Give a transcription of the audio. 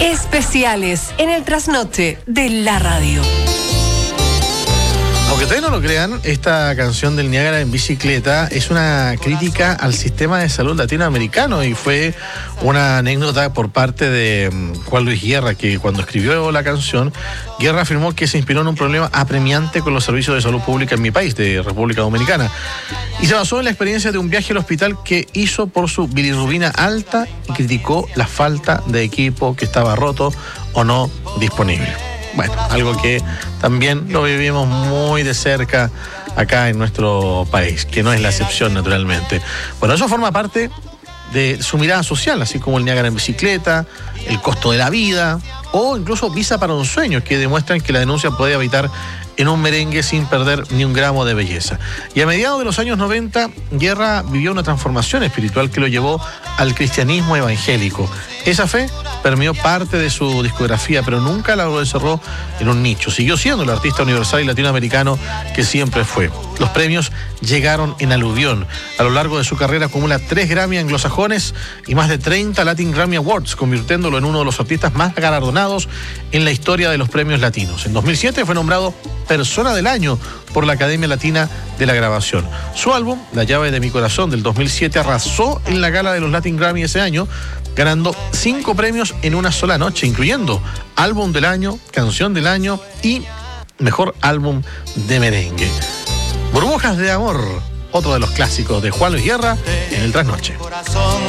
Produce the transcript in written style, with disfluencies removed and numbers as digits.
Especiales en el trasnoche de la radio. Aunque ustedes no lo crean, esta canción del Niágara en bicicleta es una crítica al sistema de salud latinoamericano y fue una anécdota por parte de Juan Luis Guerra, que cuando escribió la canción, Guerra afirmó que se inspiró en un problema apremiante con los servicios de salud pública en mi país, de República Dominicana, y se basó en la experiencia de un viaje al hospital que hizo por su bilirrubina alta y criticó la falta de equipo que estaba roto o no disponible. Bueno, algo que también lo vivimos muy de cerca acá en nuestro país, que no es la excepción, naturalmente. Bueno, eso forma parte de su mirada social, así como el Niágara en bicicleta, el costo de la vida, o incluso Visa para un sueño, que demuestran que la denuncia puede habitar en un merengue sin perder ni un gramo de belleza. Y a mediados de los años 90, Guerra vivió una transformación espiritual que lo llevó al cristianismo evangélico. Esa fe permeó parte de su discografía, pero nunca la encerró en un nicho. Siguió siendo el artista universal y latinoamericano que siempre fue. Los premios llegaron en aluvión. A lo largo de su carrera acumula 3 Grammy anglosajones y más de 30 Latin Grammy Awards, convirtiéndolo en uno de los artistas más galardonados en la historia de los premios latinos. En 2007 fue nombrado Persona del Año por la Academia Latina de la Grabación. Su álbum, La llave de mi corazón, del 2007, arrasó en la gala de los Latin Grammy ese año, ganando 5 premios en una sola noche, incluyendo Álbum del Año, Canción del Año y Mejor Álbum de Merengue. Burbujas de Amor, otro de los clásicos de Juan Luis Guerra en el Trasnoche.